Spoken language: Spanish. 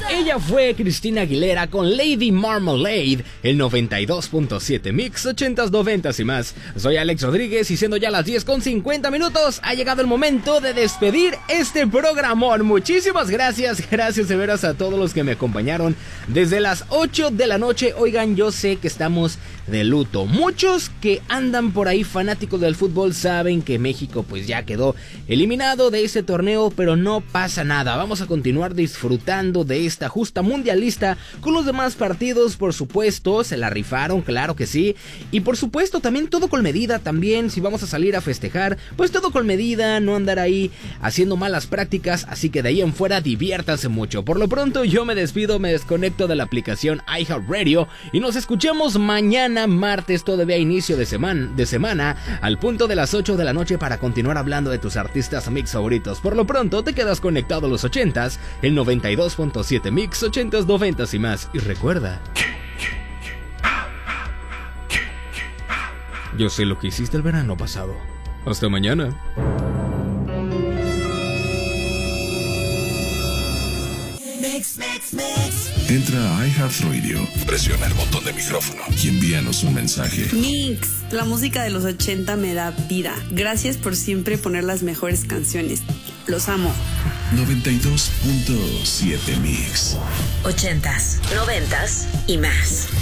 Ella fue Cristina Aguilera con Lady Marmalade, el 92.7 Mix, 80s, 90s y más. Soy Alex Rodríguez y siendo ya las 10:50 ha llegado el momento de despedir este programón. Muchísimas gracias de veras a todos los que me acompañaron desde las 8 de la noche. Oigan, yo sé que estamos de luto. Muchos que andan por ahí fanáticos del fútbol saben que México pues ya quedó eliminado de ese torneo, pero no pasa nada. Vamos a continuar disfrutando de esta justa mundialista con los demás partidos, por supuesto, se la rifaron, claro que sí. Y por supuesto también todo con medida, también si vamos a salir a festejar, pues todo con medida, no andar ahí haciendo malas prácticas, así que de ahí en fuera diviértanse mucho. Por lo pronto yo me despido, me desconecto de la aplicación iHeartRadio y nos escuchamos mañana martes, todavía inicio de semana, al punto de las 8 de la noche para continuar hablando de tus artistas mix favoritos. Por lo pronto te quedas conectado a los 80s, el 92.7 Mix, 80s, 90s y más. Y recuerda, yo sé lo que hiciste el verano pasado. Hasta mañana. Entra a iHeartRadio, presiona el botón de micrófono y envíanos un mensaje. Mix, la música de los 80 me da vida. Gracias por siempre poner las mejores canciones. Los amo. 92.7 Mix. 80s, 90s y más.